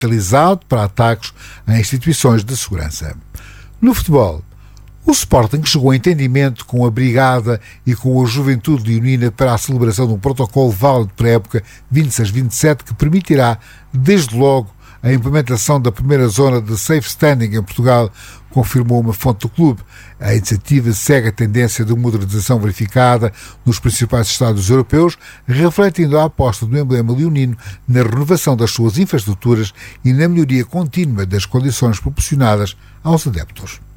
utilizado para ataques a instituições de segurança. No futebol, o Sporting chegou a entendimento com a Brigada e com a Juventude Leonina para a celebração de um protocolo válido para a época 26-27 que permitirá, desde logo, a implementação da primeira zona de safe standing em Portugal, confirmou uma fonte do clube. A iniciativa segue a tendência de modernização verificada nos principais Estados europeus, refletindo a aposta do emblema leonino na renovação das suas infraestruturas e na melhoria contínua das condições proporcionadas aos adeptos.